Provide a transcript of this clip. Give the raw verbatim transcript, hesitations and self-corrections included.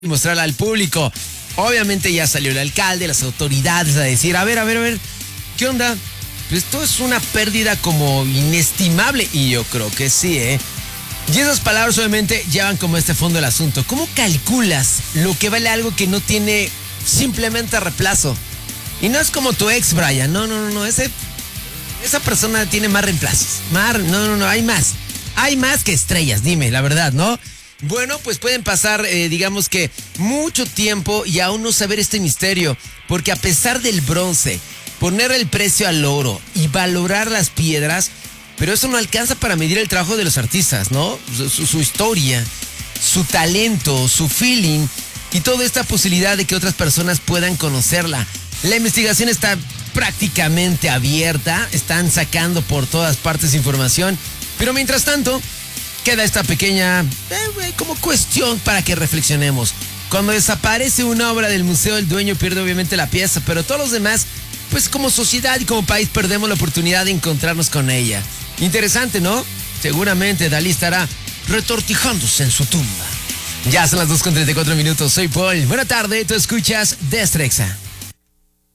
y mostrarla al público. Obviamente ya salió el alcalde, las autoridades a decir, a ver, a ver, a ver, ¿qué onda? Pues esto es una pérdida como inestimable, y yo creo que sí, ¿eh? Y esas palabras obviamente llevan como este fondo el asunto. ¿Cómo calculas lo que vale algo que no tiene simplemente reemplazo? Y no es como tu ex, Brian, no, no, no, no, ese, esa persona tiene más reemplazos, más, no, no, no, hay más, hay más que estrellas, dime, la verdad, ¿no? Bueno, pues pueden pasar, eh, digamos que mucho tiempo y aún no saber este misterio, porque a pesar del bronce, poner el precio al oro y valorar las piedras, pero eso no alcanza para medir el trabajo de los artistas, ¿no? Su, su, su historia, su talento, su feeling y toda esta posibilidad de que otras personas puedan conocerla. La investigación está prácticamente abierta, están sacando por todas partes información, pero mientras tanto queda esta pequeña eh, como cuestión para que reflexionemos. Cuando desaparece una obra del museo, el dueño pierde obviamente la pieza, pero todos los demás, pues como sociedad y como país perdemos la oportunidad de encontrarnos con ella. Interesante, ¿no? Seguramente Dalí estará retortijándose en su tumba. Ya son las dos con treinta y cuatro minutos, soy Paul. Buena tarde, tú escuchas Destreza.